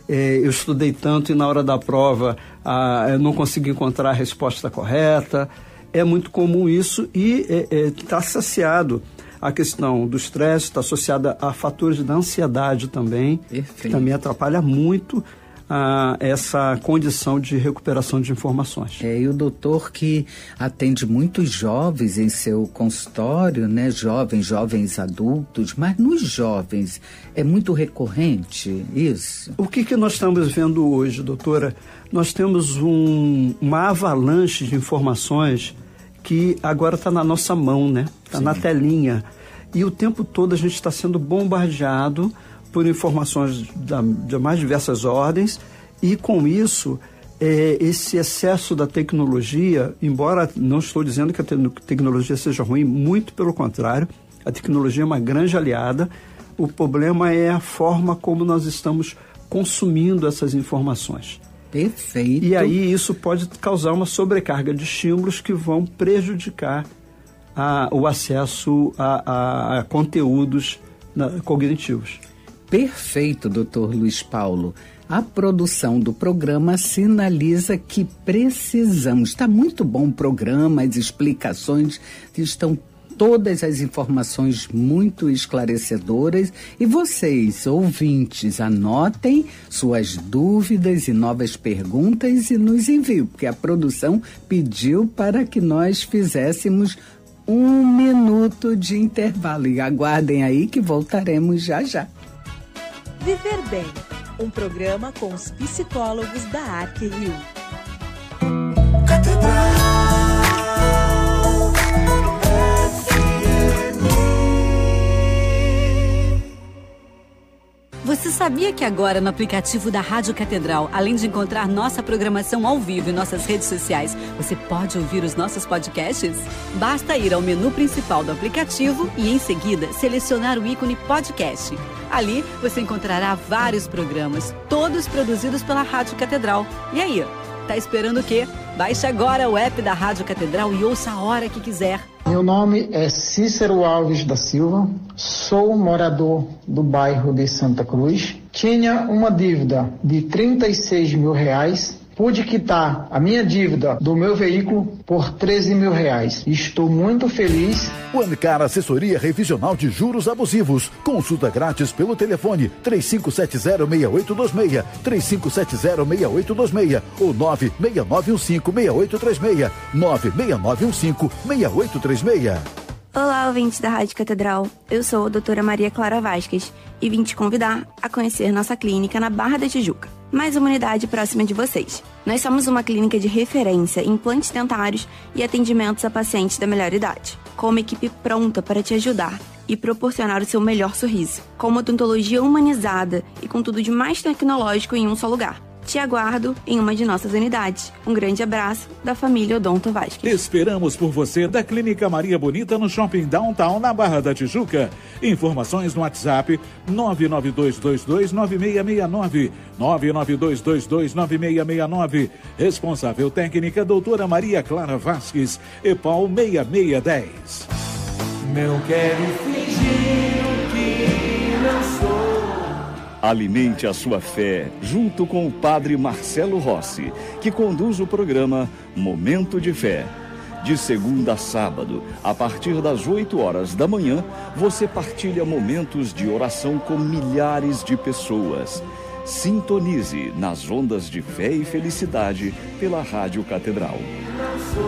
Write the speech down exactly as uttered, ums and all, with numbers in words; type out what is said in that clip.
é, eu estudei tanto e na hora da prova ah, eu não consegui encontrar a resposta correta. É muito comum isso e está é, é, associado à questão do estresse, está associada a fatores da ansiedade também, Perfeito. que também atrapalha muito a essa condição de recuperação de informações. É, e o doutor que atende muitos jovens em seu consultório, né? Jovens, jovens adultos, mas nos jovens é muito recorrente isso? O que, que nós estamos vendo hoje, doutora? Nós temos um, uma avalanche de informações que agora está na nossa mão, né? Está na telinha. E o tempo todo a gente está sendo bombardeado por informações da, de mais diversas ordens, e com isso, é, esse excesso da tecnologia, embora não estou dizendo que a te- tecnologia seja ruim, muito pelo contrário, a tecnologia é uma grande aliada, o problema é a forma como nós estamos consumindo essas informações. Perfeito. E aí isso pode causar uma sobrecarga de estímulos que vão prejudicar a, o acesso a, a, a conteúdos na, cognitivos. Perfeito, doutor Luiz Paulo. A produção do programa sinaliza que precisamos. Está muito bom o programa, as explicações, estão todas as informações muito esclarecedoras. E vocês, ouvintes, anotem suas dúvidas e novas perguntas e nos enviem, porque a produção pediu para que nós fizéssemos um minuto de intervalo. E aguardem aí que voltaremos já já. Viver Bem, um programa com os psicólogos da Arque Rio. Você sabia que agora no aplicativo da Rádio Catedral, além de encontrar nossa programação ao vivo em nossas redes sociais, você pode ouvir os nossos podcasts? Basta ir ao menu principal do aplicativo e, em seguida, selecionar o ícone podcast. Ali, você encontrará vários programas, todos produzidos pela Rádio Catedral. E aí, tá esperando o quê? Baixe agora o app da Rádio Catedral e ouça a hora que quiser. Meu nome é Cícero Alves da Silva, sou morador do bairro de Santa Cruz. Tinha uma dívida de trinta e seis mil reais. Pude quitar a minha dívida do meu veículo por treze mil reais. Estou muito feliz. Ancar Assessoria Revisional de Juros Abusivos. Consulta grátis pelo telefone três cinco sete zero, seis oito dois seis, três cinco sete zero, seis oito dois seis ou nove seis nove um cinco, seis oito três seis, nove seis nove um cinco, seis oito três seis. Olá, ouvintes da Rádio Catedral. Eu sou a doutora Maria Clara Vasquez e vim te convidar a conhecer nossa clínica na Barra da Tijuca, mais uma unidade próxima de vocês. Nós somos uma clínica de referência em implantes dentários e atendimentos a pacientes da melhor idade, com uma equipe pronta para te ajudar e proporcionar o seu melhor sorriso, com uma odontologia humanizada e com tudo de mais tecnológico em um só lugar. Te aguardo em uma de nossas unidades. Um grande abraço da família Odonto Vasquez. Esperamos por você da Clínica Maria Bonita no Shopping Downtown, na Barra da Tijuca. Informações no WhatsApp nove nove dois dois dois nove seis seis nove, nove nove dois dois dois nove seis seis nove. Responsável técnica doutora Maria Clara Vasquez, EPAL seis seis um zero. Não quero fingir o que não sou. Alimente a sua fé junto com o padre Marcelo Rossi, que conduz o programa Momento de Fé. De segunda a sábado, a partir das oito horas da manhã, você partilha momentos de oração com milhares de pessoas. Sintonize nas ondas de fé e felicidade pela Rádio Catedral.